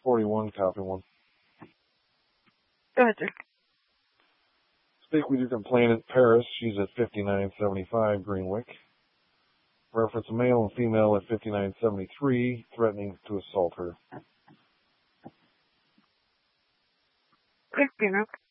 41, copy 1. Go ahead, sir. Speak with your complainant, Paris. She's at 5975 Greenwick. Reference a male and female at 5973, threatening to assault her. Okay, Greenwick.